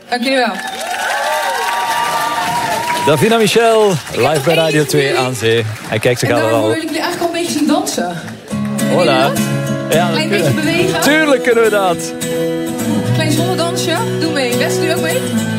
Dank jullie wel. Davina Michel, live bij Radio 2 aan zee. Hij kijkt zich allemaal. En daarvoor wil ik jullie eigenlijk al een beetje zien dansen. Hola. Ja, Klein beetje bewegen. Tuurlijk kunnen we dat. Klein zonnedansje. Doe mee. Best, doe je ook mee?